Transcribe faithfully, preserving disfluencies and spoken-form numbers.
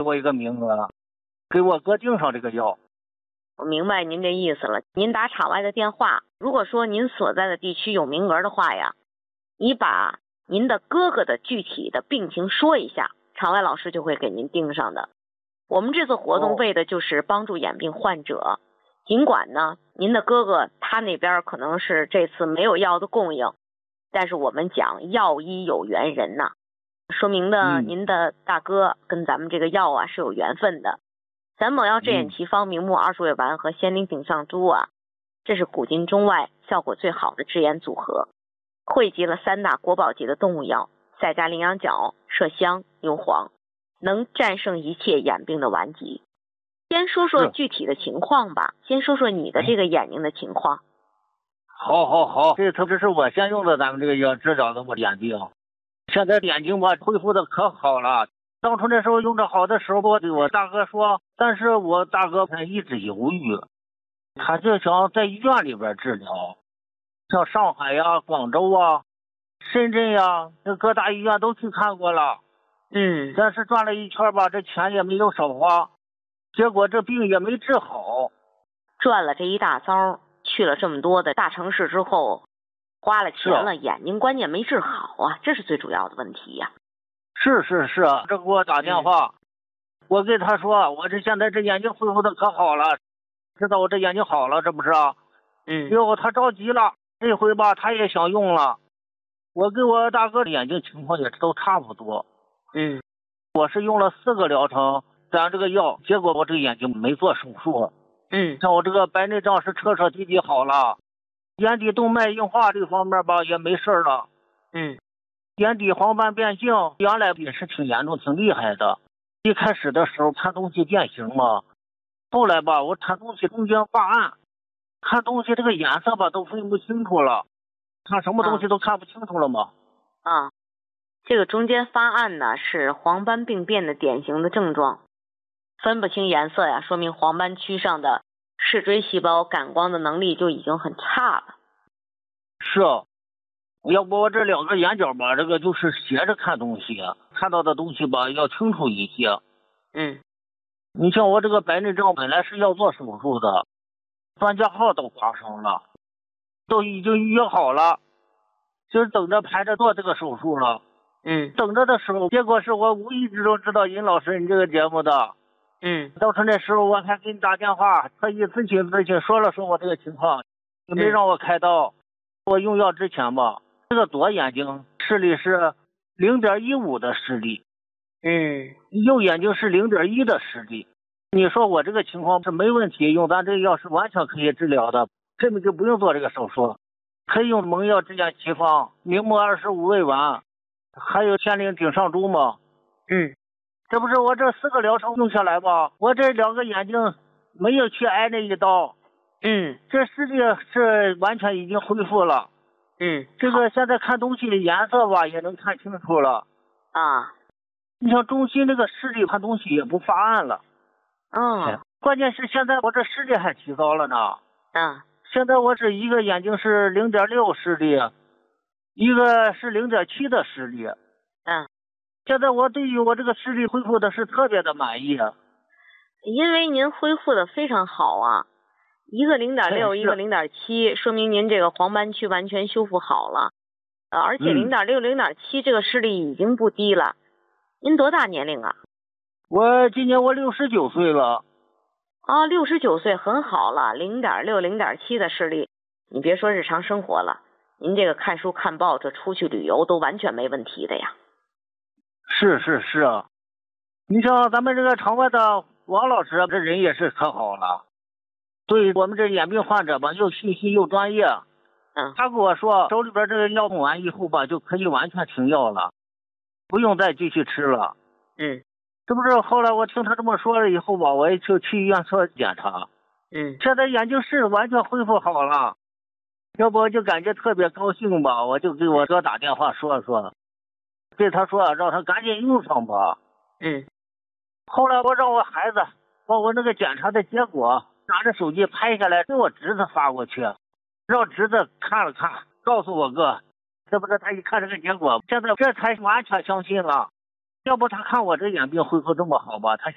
我一个名额，给我哥订上这个药。 我明白您这意思了。您打场外的电话，如果说您所在的地区有名额的话呀，你把您的哥哥的具体的病情说一下，场外老师就会给您订上的。我们这次活动为的就是帮助眼病患者，哦、尽管呢，您的哥哥他那边可能是这次没有药的供应，但是我们讲药医有缘人呐、啊，说明呢、嗯、您的大哥跟咱们这个药啊是有缘分的。咱猛药治眼奇方、明目二鼠尾丸和仙灵顶上珠啊，这是古今中外效果最好的治眼组合，汇集了三大国宝级的动物药，再加羚羊角、麝香、牛黄，能战胜一切眼病的顽疾。先说说具体的情况吧，先说说你的这个眼睛的情况。 好好好，这特别是我先用的咱们这个药治疗的我眼病，现在眼睛吧恢复的可好了。当初那时候用着好的时候，我对我大哥说，但是我大哥他一直犹豫，他就想在医院里边治疗，像上海呀、广州啊、深圳呀，这各大医院都去看过了， 嗯， 但是转了一圈吧，这钱也没有少花，结果这病也没治好。 转了这一大遭，去了这么多的大城市之后，花了钱了，眼睛关键没治好啊，这是最主要的问题呀、啊。 是是是，这给我打电话，嗯、我给他说，我这现在这眼睛恢复的可好了，知道我这眼睛好了，这不是？ 嗯。 结果他着急了，这回吧，他也想用了。我给我大哥的眼睛情况也都差不多。 嗯。 我是用了四个疗程，咱这个药，结果我这个眼睛没做手术。 嗯。 像我这个白内障是彻彻底底好了，眼底动脉硬化这方面吧也没事了。 嗯。 眼底黄斑变性原来也是挺严重挺厉害的，一开始的时候看东西变形嘛，后来吧我看东西中间发暗，看东西这个颜色吧都分不清楚了，看什么东西都看不清楚了嘛。 啊，这个中间发暗呢是黄斑病变的典型的症状，分不清颜色呀，说明黄斑区上的视锥细胞感光的能力就已经很差了。 是啊，要不我这两个眼角吧，这个就是斜着看东西，看到的东西吧要清楚一些。 嗯， 你像我这个白内障本来是要做手术的，专家号都挂上了，都已经预约好了，就是等着排着做这个手术了。 嗯， 等着的时候，结果是我无意之中知道尹老师你这个节目的。 嗯， 当时那时候我还给你打电话，特意咨询咨询，说了说我这个情况，也没让我开刀。我用药之前吧，这个左眼睛视力是零点一五的视力， 嗯， 右眼睛是零点一的视力。你说我这个情况是没问题，用咱这个药是完全可以治疗的，根本就不用做这个手术，可以用猛药治眼奇方、明目二十五味丸，还有仙灵顶上珠嘛。 嗯， 这不是我这四个疗程用下来吧，我这两个眼睛没有去挨那一刀。 嗯， 这视力是完全已经恢复了。 嗯， 这个现在看东西的颜色吧也能看清楚了啊。 你像中心这个视力看东西也不发暗了。 嗯、 哎，关键是现在我这视力还提高了呢。 嗯， 现在我这一个眼睛是零点六视力，一个是零点七的视力。 嗯， 现在我对于我这个视力恢复的是特别的满意。 因为您恢复的非常好啊。一个零点六，一个零点七，说明您这个黄斑区完全修复好了，呃，而且零点六、零点七这个视力已经不低了。您多大年龄啊？ 我今年我六十九岁了。 啊，六十九岁很好了，零点六、零点七的视力，你别说日常生活了，您这个看书看报这出去旅游都完全没问题的呀。 是是是啊，你像咱们这个场外的王老师，这人也是可好了。对我们这眼病患者吧，又细心又专业。 嗯， 他跟我说，手里边这个药用完以后吧，就可以完全停药了，不用再继续吃了。 嗯， 这不是后来我听他这么说了以后吧，我也就去医院做检查。 嗯， 现在眼睛是完全恢复好了，要不我就感觉特别高兴吧，我就给我哥打电话说说，对他说让他赶紧用上吧。 嗯， 后来我让我孩子把我那个检查的结果拿着手机拍下来给我侄子发过去，让侄子看了看，告诉我哥，这不是他一看这个结果，现在这才完全相信了。要不他看我这眼病恢复这么好吧，他